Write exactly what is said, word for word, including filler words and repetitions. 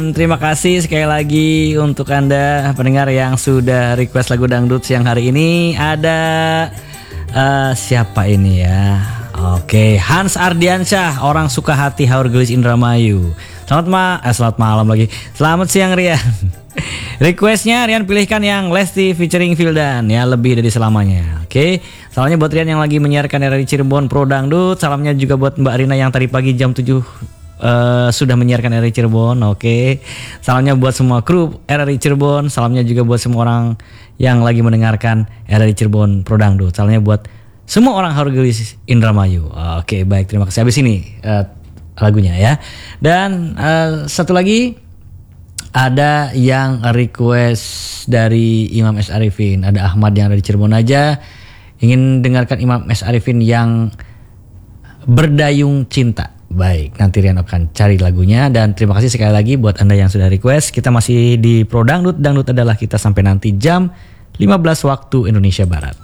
Terima kasih sekali lagi untuk Anda pendengar yang sudah request lagu dangdut siang hari ini. Ada uh, siapa ini ya? Oke, Hans Ardiansyah, orang suka hati Haurgelis Indramayu. Selamat ma, eh, selamat malam lagi. Selamat siang Rian. Requestnya Rian pilihkan yang Lesti featuring Vildan ya, lebih dari selamanya. Oke, salamnya buat Rian yang lagi menyiarkan R R I Cirebon Pro Dangdut. Salamnya juga buat Mbak Rina yang tadi pagi jam tujuh Uh, sudah menyiarkan R R I Cirebon. Oke, okay. Salamnya buat semua kru R R I Cirebon. Salamnya juga buat semua orang yang lagi mendengarkan R R I Cirebon Pro Dangdut. Salamnya buat semua orang Haurgelis Indramayu. Oke, okay, baik, terima kasih. Habis ini uh, lagunya ya. Dan uh, satu lagi ada yang request dari Imam S. Arifin. Ada Ahmad yang dari Cirebon aja ingin dengarkan Imam S. Arifin yang Berdayung Cinta. Baik, nanti Rian akan cari lagunya. Dan terima kasih sekali lagi buat Anda yang sudah request. Kita masih di Pro Dangdut. Dangdut adalah kita sampai nanti jam lima belas waktu Indonesia Barat.